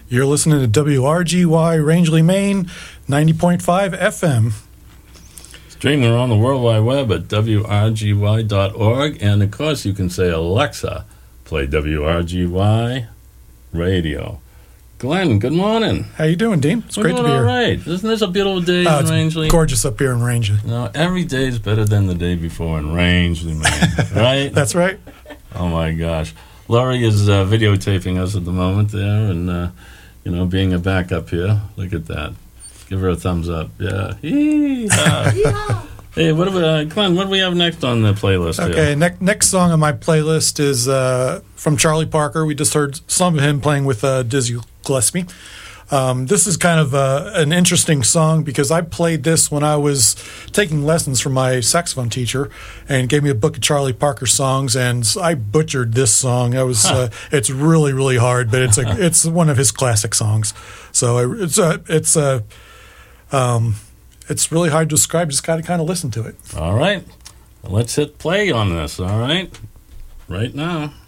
You're listening to WRGY Rangeley, Maine, 90.5 FM. Streaming around the World Wide Web at WRGY.org. And, of course, you can say, Alexa, play WRGY Radio. Glenn, good morning. How you doing, Dean? It's great to be here. All right. Isn't this a beautiful day in Rangeley? It's gorgeous up here in Rangeley. No, every day is better than the day before in Rangeley, man. Right? That's right. Oh, my gosh. Laurie is videotaping us at the moment there and, being a backup here. Look at that. Give her a thumbs up. Yeah. Hey, Glenn, what do we have next on the playlist here? Okay, next song on my playlist is from Charlie Parker. We just heard some of him playing with Dizzy Gillespie. This is kind of an interesting song because I played this when I was taking lessons from my saxophone teacher and gave me a book of Charlie Parker songs, and I butchered this song. It's really, really hard, but it's one of his classic songs. So it's really hard to describe. Just got to kind of listen to it. All right. Let's hit play on this, all right? Right now.